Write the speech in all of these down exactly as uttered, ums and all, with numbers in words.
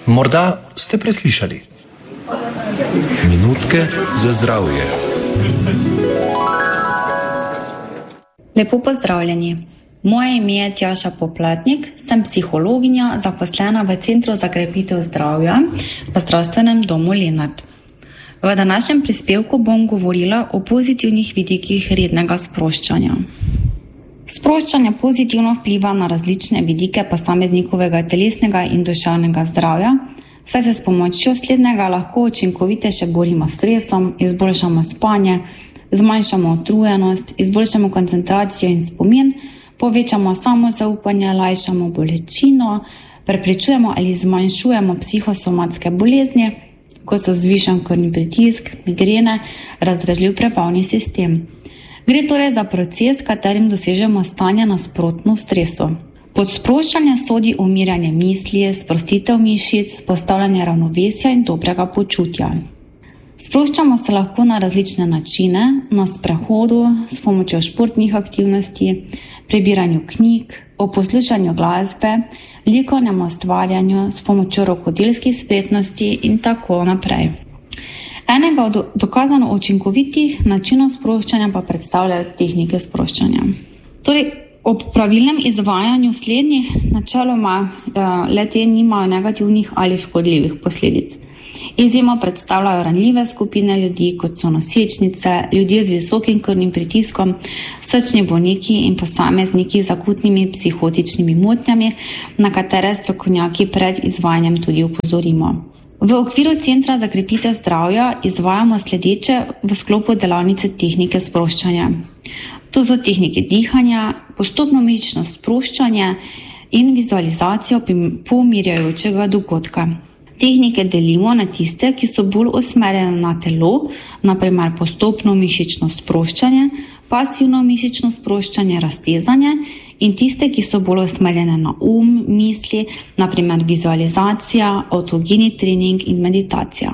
Morda ste preslišali. Minutke za zdravje. Lepo pozdravljeni. Moje ime je Tjaša Poplatnik, sem psihologinja, zaposlena v Centru za krepitev zdravja v Zdravstvenem domu Lenart. V današnjem prispevku bom govorila o pozitivnih vidikih rednega sproščanja. Sproščanje pozitivno vpliva na različne vidike posameznikovega telesnega in duševnega zdravja, saj se s pomočjo slednjega lahko učinkovitejše borimo s stresom, izboljšamo spanje, zmanjšamo utrujenost, izboljšamo koncentracijo in spomin, povečamo samozaupanje, lajšamo bolečino, preprečujemo ali zmanjšujemo psihosomatske bolezni, kot so zvišan krvni pritisk, migrene, razdražljiv prebavni sistem. Gre torej za proces, s katerim dosežemo stanje nasprotno stresu. Pod sproščanje sodi umirjanje misli, sprostitev mišic, postavljanje ravnovesja in dobrega počutja. Sproščamo se lahko na različne načine, na sprehodu, s pomočjo športnih aktivnosti, prebiranju knjig, o poslušanju glasbe, likovnem ustvarjanju, s pomočjo rokodelskih spretnosti in tako naprej. Enega od dokazano učinkovitih načinov sproščanja pa predstavljajo tehnike sproščanja. Torej, ob pravilnem izvajanju slednjih načeloma le-te nimajo negativnih ali škodljivih posledic. Izjemo predstavljajo ranljive skupine ljudi, kot so nosečnice, ljudje z visokim krvnim pritiskom, srčni bolniki in posamezniki z akutnimi psihotičnimi motnjami, na katere strokovnjaki pred izvajanjem tudi opozorimo. V okviru Centra za krepitev zdravja izvajamo sledeče v sklopu delavnice tehnike sproščanja. To so tehnike dihanja, postopno mišično sproščanje in vizualizacijo pomirjajočega dogodka. Tehnike delimo na tiste, ki so bolj usmerjene na telo, naprimer postopno mišično sproščanje, pasivno mišično sproščanje, raztezanje, in tiste, ki so bolj usmerjene na um, misli, naprimer vizualizacija, avtogeni trening in meditacija.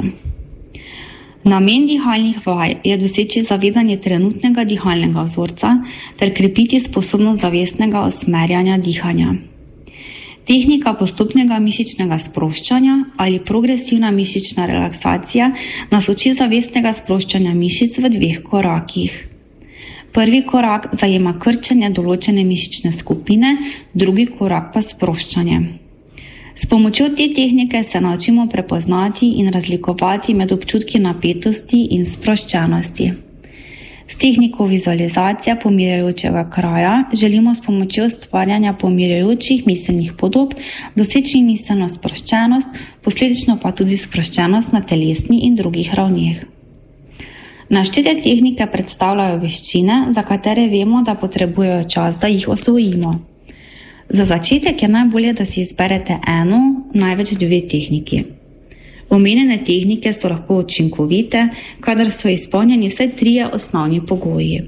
Namen dihalnih vaj je doseči zavedanje trenutnega dihalnega vzorca ter krepiti sposobnost zavestnega usmerjanja dihanja. Tehnika postopnega mišičnega sproščanja ali progresivna mišična relaksacija nas uči zavestnega sproščanja mišic v dveh korakih. Prvi korak zajema krčenje določene mišične skupine, drugi korak pa sproščanje. S pomočjo te tehnike se naučimo prepoznati in razlikovati med občutki napetosti in sproščenosti. S tehniko vizualizacija pomirjajočega kraja želimo s pomočjo ustvarjanja pomirjajočih miselnih podob doseči miselno sproščenost, posledično pa tudi sproščenost na telesni in drugih ravneh. Naštete tehnike predstavljajo veščine, za katere vemo, da potrebujejo čas, da jih osvojimo. Za začetek je najbolje, da si izberete eno, največ dve tehniki. Omenjene tehnike so lahko učinkovite, kadar so izpolnjeni vsaj trije osnovni pogoji.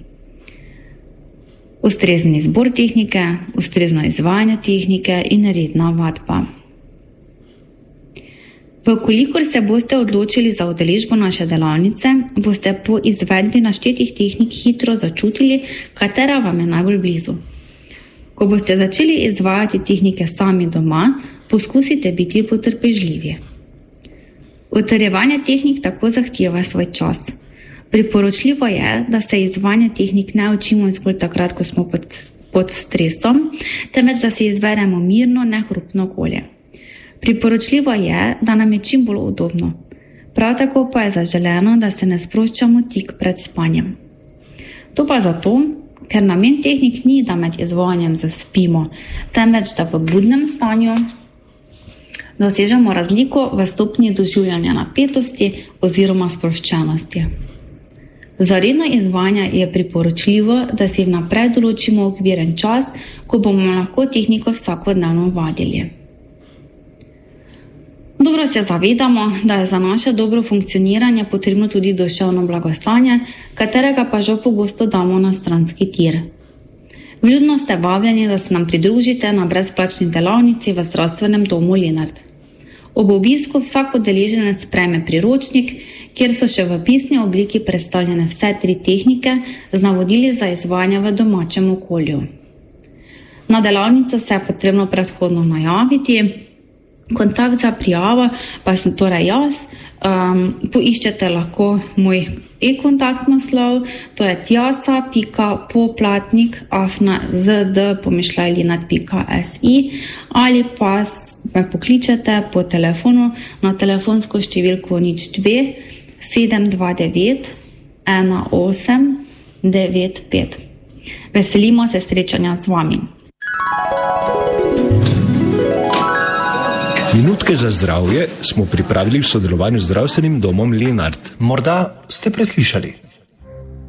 Ustrezen izbor tehnike, ustrezno izvajanje tehnike in redna vadba. Vkolikor se boste odločili za udeležbo naše delavnice, boste po izvedbi naštetih tehnik hitro začutili, katera vam je najbolj blizu. Ko boste začeli izvajati tehnike sami doma, poskusite biti potrpežljivi. Utrjevanje tehnik tako zahteva svoj čas. Priporočljivo je, da se izvajanje tehnik ne učimo zgolj takrat, ko smo pod, pod stresom, temveč da si izberemo mirno, nehrupno okolje. Priporočljivo je, da nam je čim bolj udobno. Prav tako pa je zaželeno, da se ne sproščamo tik pred spanjem. To pa zato, ker namen tehnik ni, da med izvajanjem zaspimo, temveč da v budnem stanju dosežemo razliko v stopnji doživljanja napetosti oziroma sproščenosti. Za redno izvajanje je priporočljivo, da si vnaprej določimo okviren čas, ko bomo lahko tehniko vsakodnevno vadili. Dobro se zavedamo, da je za naše dobro funkcioniranje potrebno tudi duševno blagostanje, katerega pa žal pogosto damo na stranski tir. Vljudno ste vabljeni, da se nam pridružite na brezplačni delavnici v Zdravstvenem domu Lenart. Ob obisku vsak udeleženec prejme priročnik, kjer so še v pisni obliki predstavljene vse tri tehnike z navodili za izvajanje v domačem okolju. Na delavnico se je potrebno predhodno najaviti, Kontakt za prijavo pa sem torej jaz. Um, poiščete lahko moj e-kontakt naslov, to je tjasa pika poplatnik afna zd pomišljaj linat pika si ali pa me pokličete po telefonu na telefonsko številko nič dve sedem dva devet ena osem devet pet. Veselimo se srečanja z vami. Minutke za zdravje smo pripravili v sodelovanju z zdravstvenim domom Lenart. Morda ste preslišali.